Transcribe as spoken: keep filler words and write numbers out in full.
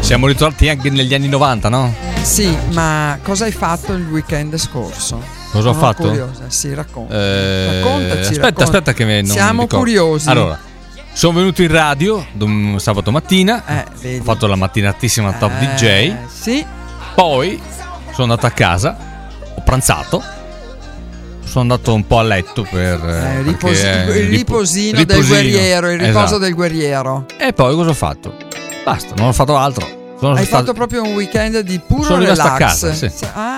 Siamo ritornati anche negli anni novanta, no? Sì, ma cosa hai fatto il weekend scorso? Cosa ho Sono fatto? curiosa, sì, racconta. Eh, Raccontaci, aspetta, racconta. aspetta che me non Siamo ricordo. curiosi. Allora, sono venuto in radio dom- sabato mattina, Eh, vedi. ho fatto la mattinatissima top Eh, D J, Sì. poi sono andato a casa, ho pranzato, sono andato un po' a letto per Eh, eh, ripos- perché, il eh, ripo- riposino, del riposino. guerriero, il riposo Esatto. del guerriero. E poi cosa ho fatto? Basta, non ho fatto altro. Sono Hai stato- fatto proprio un weekend di puro Sono rimasto a relax. casa, sì. Ah,